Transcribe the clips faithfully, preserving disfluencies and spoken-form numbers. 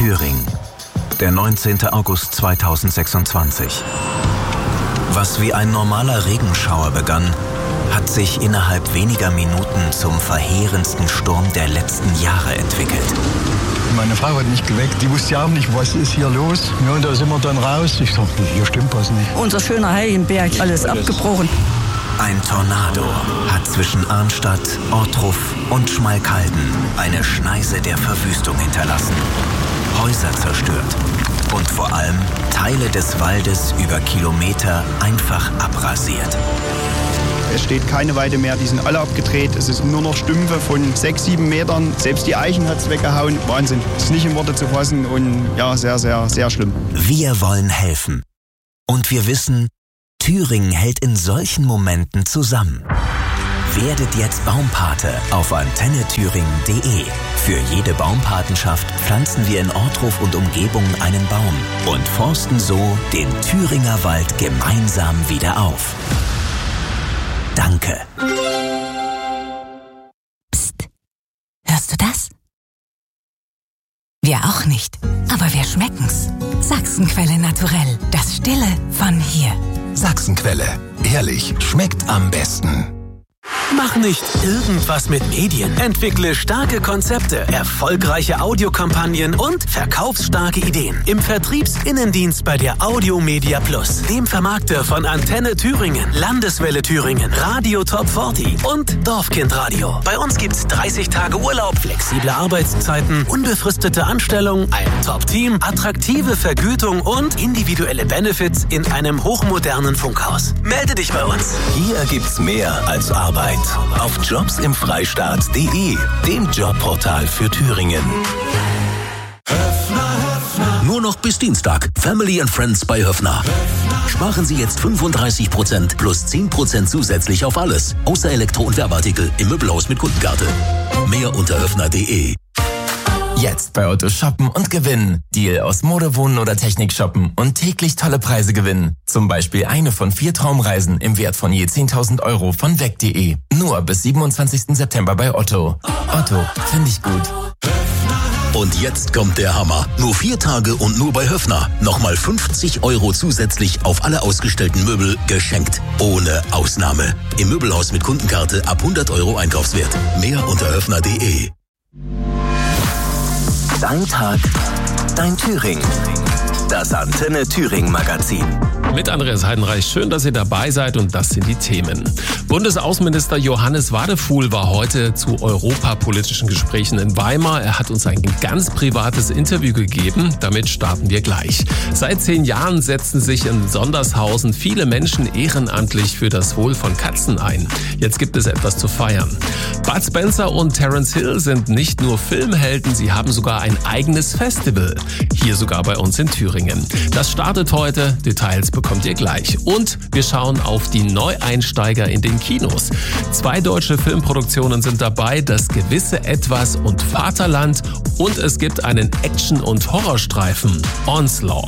Thüringen, der neunzehnten August zweitausendsechsundzwanzig. Was wie ein normaler Regenschauer begann, hat sich innerhalb weniger Minuten zum verheerendsten Sturm der letzten Jahre entwickelt. Meine Frau hat mich geweckt, die wusste ja auch nicht, was ist hier los. Ja, und da sind wir dann raus. Ich dachte, hier stimmt was nicht. Unser schöner Heilenberg, alles abgebrochen. Ein Tornado hat zwischen Arnstadt, Ortruf und Schmalkalden eine Schneise der Verwüstung hinterlassen, Häuser zerstört und vor allem Teile des Waldes über Kilometer einfach abrasiert. Es steht keine Weide mehr, die sind alle abgedreht. Es ist nur noch Stümpfe von sechs, sieben Metern. Selbst die Eichen hat es weggehauen. Wahnsinn. Das ist nicht in Worte zu fassen und ja, sehr, sehr, sehr schlimm. Wir wollen helfen. Und wir wissen, Thüringen hält in solchen Momenten zusammen. Werdet jetzt Baumpate auf antenne thüringen punkt de. Für jede Baumpatenschaft pflanzen wir in Ortruf und Umgebung einen Baum und forsten so den Thüringer Wald gemeinsam wieder auf. Danke. Psst. Hörst du das? Wir auch nicht, aber wir schmecken's. Sachsenquelle Naturell, das Stille von hier. Sachsenquelle, ehrlich, schmeckt am besten. Mach nicht irgendwas mit Medien. Entwickle starke Konzepte, erfolgreiche Audiokampagnen und verkaufsstarke Ideen. Im Vertriebsinnendienst bei der Audiomedia Plus, dem Vermarkter von Antenne Thüringen, Landeswelle Thüringen, Radio Top vierzig und Dorfkindradio. Bei uns gibt's dreißig Tage Urlaub, flexible Arbeitszeiten, unbefristete Anstellung, ein Top-Team, attraktive Vergütung und individuelle Benefits in einem hochmodernen Funkhaus. Melde dich bei uns. Hier gibt's mehr als Arbeit. Auf jobs im freistaat punkt de, dem Jobportal für Thüringen. Nur noch bis Dienstag. Family and Friends bei Höffner. Sparen Sie jetzt fünfunddreißig Prozent plus zehn Prozent zusätzlich auf alles. Außer Elektro- und Werbeartikel im Möbelhaus mit Kundenkarte. Mehr unter höffner punkt de. Jetzt bei Otto shoppen und gewinnen. Deal aus Mode, Wohnen oder Technik shoppen und täglich tolle Preise gewinnen. Zum Beispiel eine von vier Traumreisen im Wert von je zehntausend Euro von weg punkt de. Nur bis siebenundzwanzigsten September bei Otto. Otto, finde ich gut. Und jetzt kommt der Hammer. Nur vier Tage und nur bei Höffner. Nochmal fünfzig Euro zusätzlich auf alle ausgestellten Möbel geschenkt. Ohne Ausnahme. Im Möbelhaus mit Kundenkarte ab hundert Euro Einkaufswert. Mehr unter höffner punkt de. Dein Tag, dein Thüringen. Das Antenne Thüringen Magazin. Mit Andreas Heidenreich, schön, dass ihr dabei seid und das sind die Themen. Bundesaußenminister Johannes Wadefuhl war heute zu europapolitischen Gesprächen in Weimar. Er hat uns ein ganz privates Interview gegeben. Damit starten wir gleich. Seit zehn Jahren setzen sich in Sondershausen viele Menschen ehrenamtlich für das Wohl von Katzen ein. Jetzt gibt es etwas zu feiern. Bud Spencer und Terence Hill sind nicht nur Filmhelden, sie haben sogar ein eigenes Festival. Hier sogar bei uns in Thüringen. Das startet heute. Details bekommt ihr gleich. Und wir schauen auf die Neueinsteiger in den Kinos. Zwei deutsche Filmproduktionen sind dabei, Das gewisse Etwas und Vaterland. Und es gibt einen Action- und Horrorstreifen, Onslaught.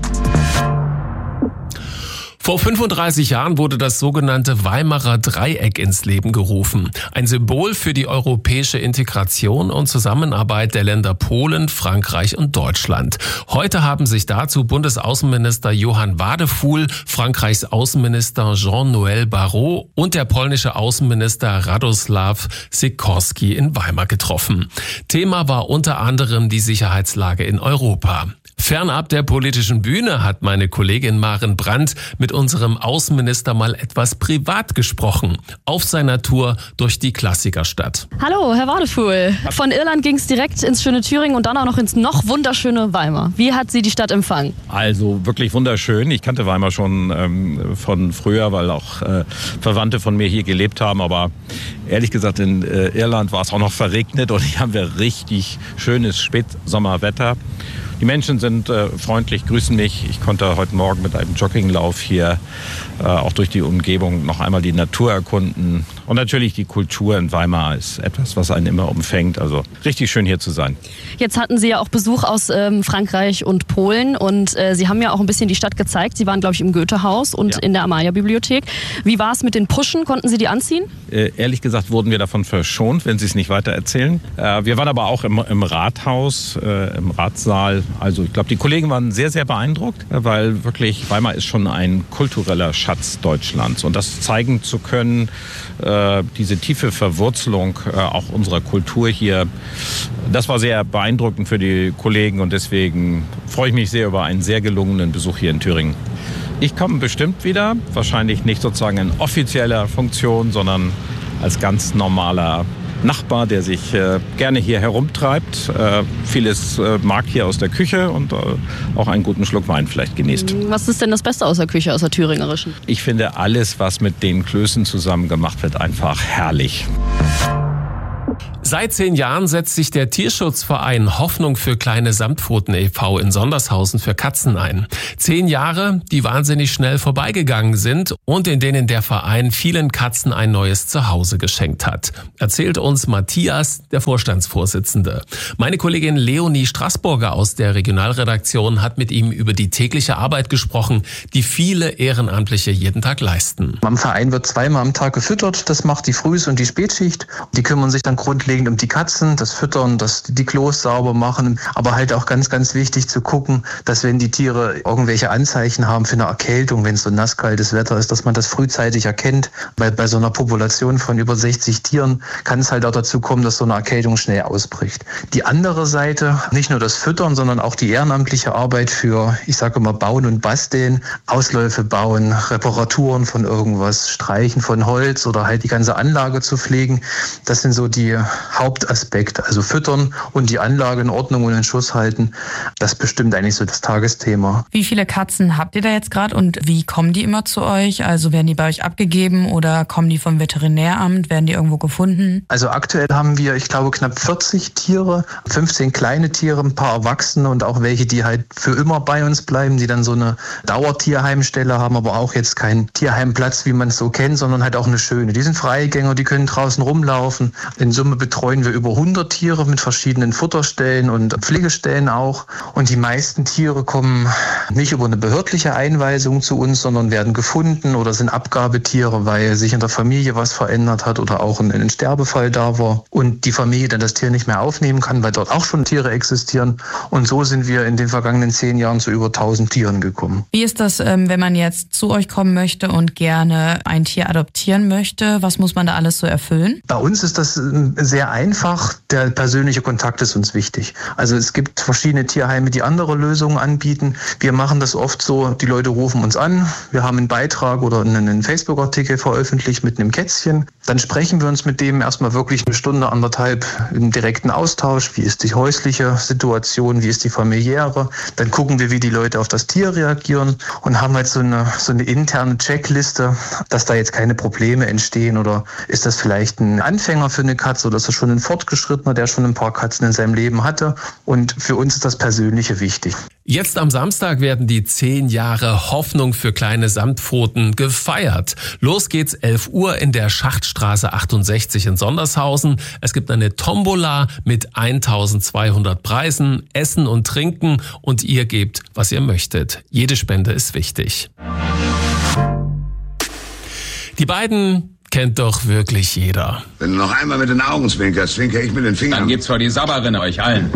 Vor fünfunddreißig Jahren wurde das sogenannte Weimarer Dreieck ins Leben gerufen. Ein Symbol für die europäische Integration und Zusammenarbeit der Länder Polen, Frankreich und Deutschland. Heute haben sich dazu Bundesaußenminister Johann Wadefuhl, Frankreichs Außenminister Jean-Noël Barrot und der polnische Außenminister Radosław Sikorski in Weimar getroffen. Thema war unter anderem die Sicherheitslage in Europa. Fernab der politischen Bühne hat meine Kollegin Maren Brandt mit unserem Außenminister mal etwas privat gesprochen. Auf seiner Tour durch die Klassikerstadt. Hallo, Herr Wadefuhl. Von Irland ging es direkt ins schöne Thüringen und dann auch noch ins noch wunderschöne Weimar. Wie hat Sie die Stadt empfangen? Also wirklich wunderschön. Ich kannte Weimar schon ähm, von früher, weil auch äh, Verwandte von mir hier gelebt haben. Aber ehrlich gesagt, in äh, Irland war es auch noch verregnet und hier haben wir richtig schönes Spätsommerwetter. Die Menschen sind äh, freundlich, grüßen mich. Ich konnte heute Morgen mit einem Jogginglauf hier äh, auch durch die Umgebung noch einmal die Natur erkunden. Und natürlich die Kultur in Weimar ist etwas, was einen immer umfängt. Also richtig schön hier zu sein. Jetzt hatten Sie ja auch Besuch aus ähm, Frankreich und Polen und äh, Sie haben ja auch ein bisschen die Stadt gezeigt. Sie waren, glaube ich, im Goethehaus und ja. in der Amalia-Bibliothek. Wie war es mit den Puschen? Konnten Sie die anziehen? Äh, ehrlich gesagt wurden wir davon verschont, wenn Sie es nicht weiter erzählen. Äh, wir waren aber auch im, im Rathaus, äh, im Ratssaal. Also ich glaube, die Kollegen waren sehr, sehr beeindruckt, weil wirklich Weimar ist schon ein kultureller Schatz Deutschlands. Und das zeigen zu können, äh, diese tiefe Verwurzelung äh, auch unserer Kultur hier, das war sehr beeindruckend für die Kollegen und deswegen freue ich mich sehr über einen sehr gelungenen Besuch hier in Thüringen. Ich komme bestimmt wieder, wahrscheinlich nicht sozusagen in offizieller Funktion, sondern als ganz normaler Nachbar, der sich äh, gerne hier herumtreibt, äh, vieles äh, mag hier aus der Küche und äh, auch einen guten Schluck Wein vielleicht genießt. Was ist denn das Beste aus der Küche, aus der thüringerischen? Ich finde alles, was mit den Klößen zusammen gemacht wird, einfach herrlich. Seit zehn Jahren setzt sich der Tierschutzverein Hoffnung für kleine Samtpfoten e V in Sondershausen für Katzen ein. Zehn Jahre, die wahnsinnig schnell vorbeigegangen sind und in denen der Verein vielen Katzen ein neues Zuhause geschenkt hat. Erzählt uns Matthias, der Vorstandsvorsitzende. Meine Kollegin Leonie Straßburger aus der Regionalredaktion hat mit ihm über die tägliche Arbeit gesprochen, die viele Ehrenamtliche jeden Tag leisten. Am Verein wird zweimal am Tag gefüttert. Das macht die Frühs- und die Spätschicht. Die kümmern sich dann grundlegend um die Katzen, das Füttern, das die Klos sauber machen, aber halt auch ganz, ganz wichtig zu gucken, dass wenn die Tiere irgendwelche Anzeichen haben für eine Erkältung, wenn es so nasskaltes Wetter ist, dass man das frühzeitig erkennt, weil bei so einer Population von über sechzig Tieren kann es halt auch dazu kommen, dass so eine Erkältung schnell ausbricht. Die andere Seite, nicht nur das Füttern, sondern auch die ehrenamtliche Arbeit für, ich sage mal, Bauen und Basteln, Ausläufe bauen, Reparaturen von irgendwas, Streichen von Holz oder halt die ganze Anlage zu pflegen, das sind so die Hauptaspekt, also füttern und die Anlage in Ordnung und in Schuss halten, das bestimmt eigentlich so das Tagesthema. Wie viele Katzen habt ihr da jetzt gerade und wie kommen die immer zu euch? Also werden die bei euch abgegeben oder kommen die vom Veterinäramt? Werden die irgendwo gefunden? Also aktuell haben wir, ich glaube, knapp vierzig Tiere, fünfzehn kleine Tiere, ein paar Erwachsene und auch welche, die halt für immer bei uns bleiben, die dann so eine Dauertierheimstelle haben, aber auch jetzt keinen Tierheimplatz, wie man es so kennt, sondern halt auch eine schöne. Die sind Freigänger, die können draußen rumlaufen. In Summe betreuen wir über hundert Tiere mit verschiedenen Futterstellen und Pflegestellen auch. Und die meisten Tiere kommen nicht über eine behördliche Einweisung zu uns, sondern werden gefunden oder sind Abgabetiere, weil sich in der Familie was verändert hat oder auch ein, ein Sterbefall da war und die Familie dann das Tier nicht mehr aufnehmen kann, weil dort auch schon Tiere existieren. Und so sind wir in den vergangenen zehn Jahren zu über tausend Tieren gekommen. Wie ist das, wenn man jetzt zu euch kommen möchte und gerne ein Tier adoptieren möchte? Was muss man da alles so erfüllen? Bei uns ist das sehr einfach. Der persönliche Kontakt ist uns wichtig. Also es gibt verschiedene Tierheime, die andere Lösungen anbieten. Wir machen das oft so, die Leute rufen uns an, wir haben einen Beitrag oder einen Facebook-Artikel veröffentlicht mit einem Kätzchen. Dann sprechen wir uns mit dem erstmal wirklich eine Stunde, anderthalb im direkten Austausch. Wie ist die häusliche Situation, wie ist die familiäre? Dann gucken wir, wie die Leute auf das Tier reagieren und haben halt so eine, so eine interne Checkliste, dass da jetzt keine Probleme entstehen oder ist das vielleicht ein Anfänger für eine Katze oder ist das schon ein Fortgeschrittener, der schon ein paar Katzen in seinem Leben hatte. Und für uns ist das Persönliche wichtig. Jetzt am Samstag werden die zehn Jahre Hoffnung für kleine Samtpfoten gefeiert. Los geht's elf Uhr in der Schachtstraße achtundsechzig in Sondershausen. Es gibt eine Tombola mit eintausendzweihundert Preisen, Essen und Trinken und ihr gebt, was ihr möchtet. Jede Spende ist wichtig. Die beiden kennt doch wirklich jeder. Wenn du noch einmal mit den Augen zwinkerst, zwinker ich mit den Fingern. Dann gibt's vor die Sabberin euch allen.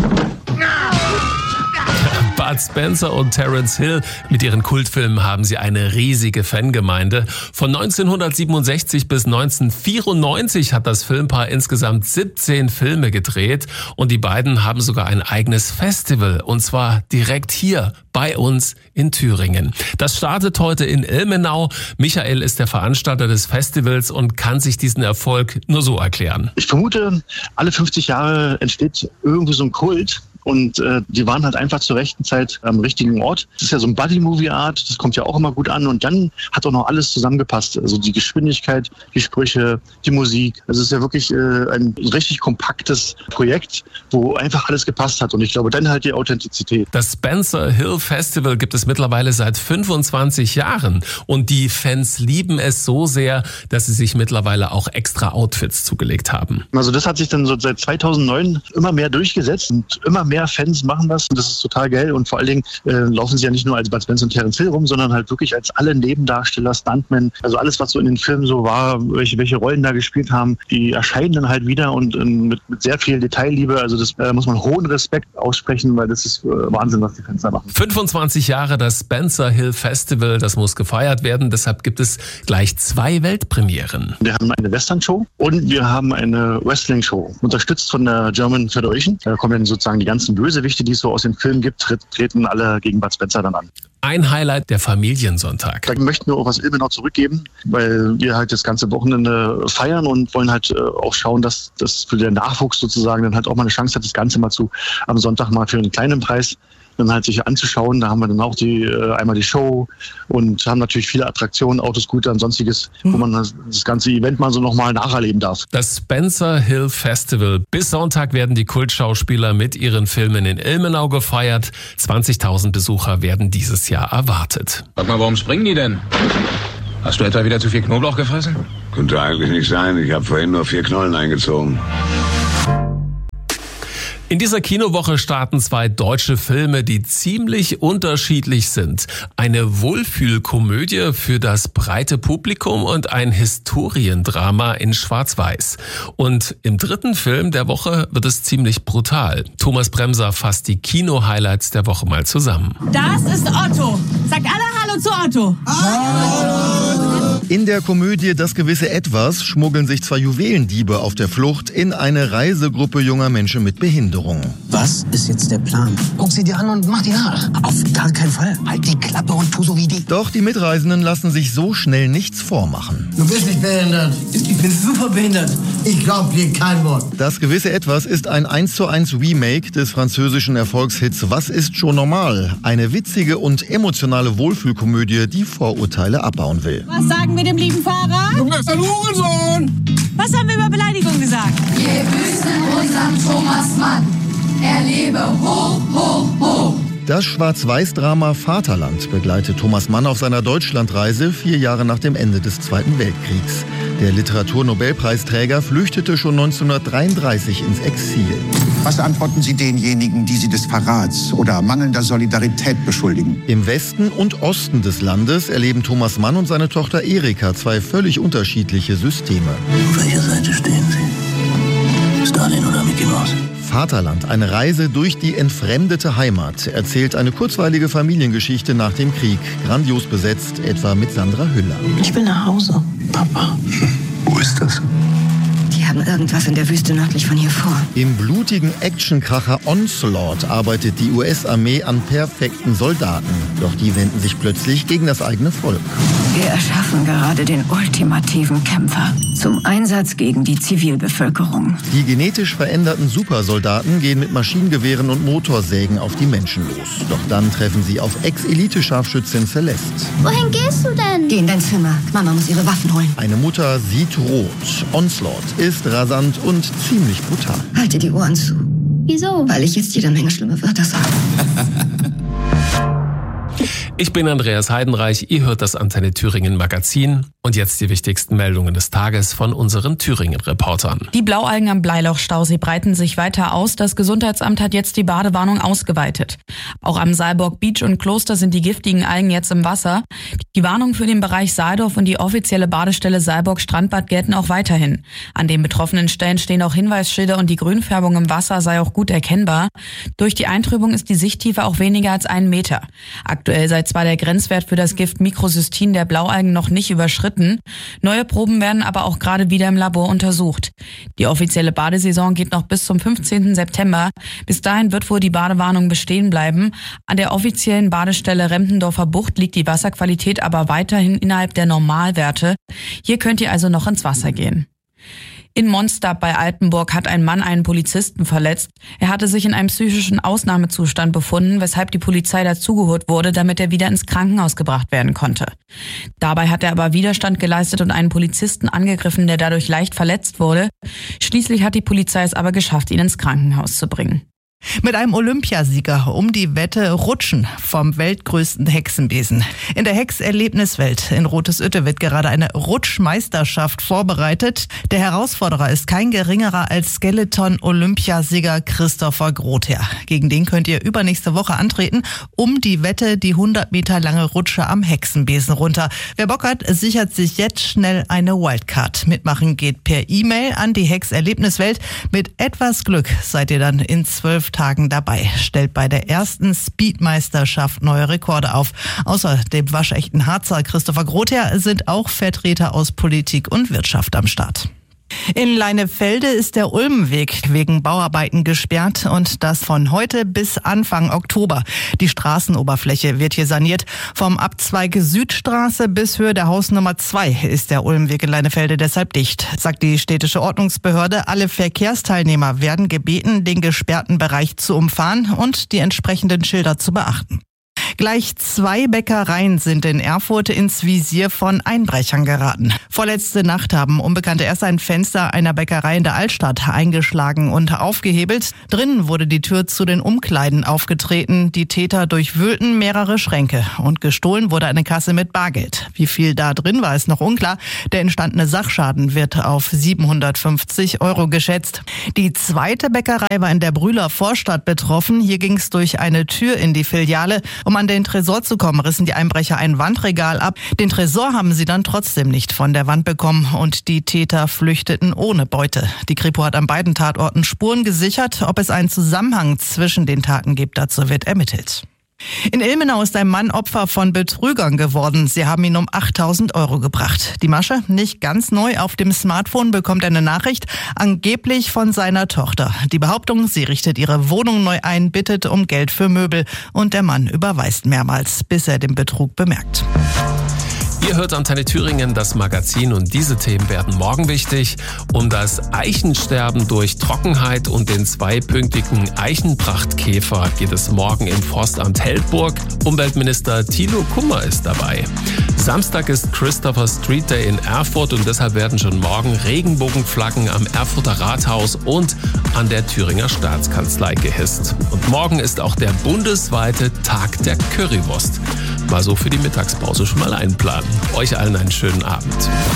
Bud Spencer und Terence Hill. Mit ihren Kultfilmen haben sie eine riesige Fangemeinde. Von neunzehnhundertsiebenundsechzig bis neunzehnhundertvierundneunzig hat das Filmpaar insgesamt siebzehn Filme gedreht. Und die beiden haben sogar ein eigenes Festival. Und zwar direkt hier bei uns in Thüringen. Das startet heute in Ilmenau. Michael ist der Veranstalter des Festivals und kann sich diesen Erfolg nur so erklären. Ich vermute, alle fünfzig Jahre entsteht irgendwie so ein Kult. Und äh, die waren halt einfach zur rechten Zeit am richtigen Ort. Das ist ja so ein Buddy-Movie-Art, das kommt ja auch immer gut an. Und dann hat auch noch alles zusammengepasst. Also die Geschwindigkeit, die Sprüche, die Musik. Also es ist ja wirklich äh, ein richtig kompaktes Projekt, wo einfach alles gepasst hat. Und ich glaube, dann halt die Authentizität. Das Spencer Hill Festival gibt es mittlerweile seit fünfundzwanzig Jahren. Und die Fans lieben es so sehr, dass sie sich mittlerweile auch extra Outfits zugelegt haben. Also das hat sich dann so seit zweitausendneun immer mehr durchgesetzt und immer mehr mehr Fans machen das und das ist total geil. Und vor allen Dingen äh, laufen sie ja nicht nur als Bud Spencer und Terence Hill rum, sondern halt wirklich als alle Nebendarsteller, Stuntmen. Also alles, was so in den Filmen so war, welche, welche Rollen da gespielt haben, die erscheinen dann halt wieder und äh, mit, mit sehr viel Detailliebe. Also das äh, muss man hohen Respekt aussprechen, weil das ist äh, Wahnsinn, was die Fans da machen. fünfundzwanzig Jahre das Spencer Hill Festival, das muss gefeiert werden. Deshalb gibt es gleich zwei Weltpremieren. Wir haben eine Western-Show und wir haben eine Wrestling-Show, unterstützt von der German Federation. Da kommen dann sozusagen die ganzen Bösewichte, die es so aus den Filmen gibt, treten alle gegen Bud Spencer dann an. Ein Highlight der Familiensonntag. Da möchten wir auch was Ilmenau zurückgeben, weil wir halt das ganze Wochenende feiern und wollen halt auch schauen, dass das für den Nachwuchs sozusagen dann halt auch mal eine Chance hat, das Ganze mal zu am Sonntag mal für einen kleinen Preis dann halt sich anzuschauen. Da haben wir dann auch die einmal die Show und haben natürlich viele Attraktionen, Autoscooter und sonstiges, wo man das, das ganze Event mal so nochmal nacherleben darf. Das Spencer Hill Festival. Bis Sonntag werden die Kultschauspieler mit ihren Filmen in Ilmenau gefeiert. zwanzigtausend Besucher werden dieses Jahr erwartet. Sag mal, warum springen die denn? Hast du etwa wieder zu viel Knoblauch gefressen? Könnte eigentlich nicht sein. Ich habe vorhin nur vier Knollen eingezogen. In dieser Kinowoche starten zwei deutsche Filme, die ziemlich unterschiedlich sind. Eine Wohlfühlkomödie für das breite Publikum und ein Historiendrama in Schwarz-Weiß. Und im dritten Film der Woche wird es ziemlich brutal. Thomas Bremser fasst die Kino-Highlights der Woche mal zusammen. Das ist Otto. Sagt alle Hallo zu Otto. Hallo. In der Komödie Das gewisse Etwas schmuggeln sich zwei Juwelendiebe auf der Flucht in eine Reisegruppe junger Menschen mit Behinderung. Was ist jetzt der Plan? Guck sie dir an und mach die nach. Auf gar keinen Fall. Halt die Klappe und tu so wie die. Doch die Mitreisenden lassen sich so schnell nichts vormachen. Du bist nicht behindert. Ich bin super behindert. Ich glaub dir kein Wort. Das gewisse Etwas ist ein eins zu eins Remake des französischen Erfolgshits Was ist schon normal? Eine witzige und emotionale Wohlfühlkomödie, die Vorurteile abbauen will. Was sagen wir dem lieben Fahrer? Du bist ein Hurensohn! Was haben wir über Beleidigung gesagt? Wir grüßen unseren Thomas Mann. Er lebe hoch, hoch, hoch. Das Schwarz-Weiß-Drama Vaterland begleitet Thomas Mann auf seiner Deutschlandreise vier Jahre nach dem Ende des Zweiten Weltkriegs. Der Literaturnobelpreisträger flüchtete schon neunzehnhundertdreiunddreißig ins Exil. Was antworten Sie denjenigen, die Sie des Verrats oder mangelnder Solidarität beschuldigen? Im Westen und Osten des Landes erleben Thomas Mann und seine Tochter Erika zwei völlig unterschiedliche Systeme. Auf welcher Seite stehen Sie? Stalin oder Mickey Mouse? Vaterland, eine Reise durch die entfremdete Heimat, erzählt eine kurzweilige Familiengeschichte nach dem Krieg. Grandios besetzt, etwa mit Sandra Hüller. Ich will nach Hause, Papa. Wo ist das? Die haben irgendwas in der Wüste nördlich von hier vor. Im blutigen Actionkracher Onslaught arbeitet die U S-Armee an perfekten Soldaten. Doch die wenden sich plötzlich gegen das eigene Volk. Wir erschaffen gerade den ultimativen Kämpfer zum Einsatz gegen die Zivilbevölkerung. Die genetisch veränderten Supersoldaten gehen mit Maschinengewehren und Motorsägen auf die Menschen los. Doch dann treffen sie auf Ex-Elite-Scharfschützin Celeste. Wohin gehst du denn? Geh in dein Zimmer. Mama muss ihre Waffen holen. Eine Mutter sieht rot. Onslaught ist rasant und ziemlich brutal. Halte die Ohren zu. Wieso? Weil ich jetzt jede Menge schlimme Wörter sage. Ich bin Andreas Heidenreich, ihr hört das Antenne Thüringen Magazin und jetzt die wichtigsten Meldungen des Tages von unseren Thüringen-Reportern. Die Blaualgen am Bleiloch-Stausee breiten sich weiter aus. Das Gesundheitsamt hat jetzt die Badewarnung ausgeweitet. Auch am Saalborg Beach und Kloster sind die giftigen Algen jetzt im Wasser. Die Warnung für den Bereich Saaldorf und die offizielle Badestelle Saalborg Strandbad gelten auch weiterhin. An den betroffenen Stellen stehen auch Hinweisschilder und die Grünfärbung im Wasser sei auch gut erkennbar. Durch die Eintrübung ist die Sichttiefe auch weniger als einen Meter. Aktuell sei zwar der Grenzwert für das Gift Mikrocystin der Blaualgen noch nicht überschritten. Neue Proben werden aber auch gerade wieder im Labor untersucht. Die offizielle Badesaison geht noch bis zum fünfzehnten September. Bis dahin wird wohl die Badewarnung bestehen bleiben. An der offiziellen Badestelle Rempendorfer Bucht liegt die Wasserqualität aber weiterhin innerhalb der Normalwerte. Hier könnt ihr also noch ins Wasser gehen. In Monstab bei Altenburg hat ein Mann einen Polizisten verletzt. Er hatte sich in einem psychischen Ausnahmezustand befunden, weshalb die Polizei dazugeholt wurde, damit er wieder ins Krankenhaus gebracht werden konnte. Dabei hat er aber Widerstand geleistet und einen Polizisten angegriffen, der dadurch leicht verletzt wurde. Schließlich hat die Polizei es aber geschafft, ihn ins Krankenhaus zu bringen. Mit einem Olympiasieger um die Wette Rutschen vom weltgrößten Hexenbesen. In der Hex-Erlebniswelt in Rotesütte wird gerade eine Rutschmeisterschaft vorbereitet. Der Herausforderer ist kein geringerer als Skeleton-Olympiasieger Christopher Grother. Gegen den könnt ihr übernächste Woche antreten, um die Wette die hundert Meter lange Rutsche am Hexenbesen runter. Wer Bock hat, sichert sich jetzt schnell eine Wildcard. Mitmachen geht per E-Mail an die Hex-Erlebniswelt. Mit etwas Glück seid ihr dann in zwölf Tagen dabei. Stellt bei der ersten Speedmeisterschaft neue Rekorde auf. Außer dem waschechten Harzer Christopher Grother sind auch Vertreter aus Politik und Wirtschaft am Start. In Leinefelde ist der Ulmenweg wegen Bauarbeiten gesperrt und das von heute bis Anfang Oktober. Die Straßenoberfläche wird hier saniert. Vom Abzweig Südstraße bis Höhe der Hausnummer zwei ist der Ulmenweg in Leinefelde deshalb dicht, sagt die städtische Ordnungsbehörde. Alle Verkehrsteilnehmer werden gebeten, den gesperrten Bereich zu umfahren und die entsprechenden Schilder zu beachten. Gleich zwei Bäckereien sind in Erfurt ins Visier von Einbrechern geraten. Vorletzte Nacht haben Unbekannte erst ein Fenster einer Bäckerei in der Altstadt eingeschlagen und aufgehebelt. Drinnen wurde die Tür zu den Umkleiden aufgetreten. Die Täter durchwühlten mehrere Schränke und gestohlen wurde eine Kasse mit Bargeld. Wie viel da drin war, ist noch unklar. Der entstandene Sachschaden wird auf siebenhundertfünfzig Euro geschätzt. Die zweite Bäckerei war in der Brühler Vorstadt betroffen. Hier ging es durch eine Tür in die Filiale. Um an den Tresor zu kommen, rissen die Einbrecher ein Wandregal ab. Den Tresor haben sie dann trotzdem nicht von der Wand bekommen und die Täter flüchteten ohne Beute. Die Kripo hat an beiden Tatorten Spuren gesichert. Ob es einen Zusammenhang zwischen den Taten gibt, dazu wird ermittelt. In Ilmenau ist ein Mann Opfer von Betrügern geworden. Sie haben ihn um achttausend Euro gebracht. Die Masche, nicht ganz neu, auf dem Smartphone bekommt er eine Nachricht, angeblich von seiner Tochter. Die Behauptung, sie richtet ihre Wohnung neu ein, bittet um Geld für Möbel und der Mann überweist mehrmals, bis er den Betrug bemerkt. Ihr hört Antenne Thüringen, das Magazin, und diese Themen werden morgen wichtig. Um das Eichensterben durch Trockenheit und den zweipünktigen Eichenprachtkäfer geht es morgen im Forstamt Heldburg. Umweltminister Thilo Kummer ist dabei. Samstag ist Christopher Street Day in Erfurt und deshalb werden schon morgen Regenbogenflaggen am Erfurter Rathaus und an der Thüringer Staatskanzlei gehisst. Und morgen ist auch der bundesweite Tag der Currywurst. Mal so für die Mittagspause schon mal einplanen. Euch allen einen schönen Abend.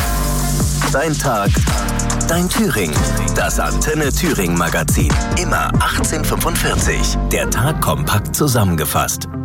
Dein Tag, dein Thüringen. Das Antenne Thüringen Magazin. Immer achtzehn Uhr fünfundvierzig. Der Tag kompakt zusammengefasst.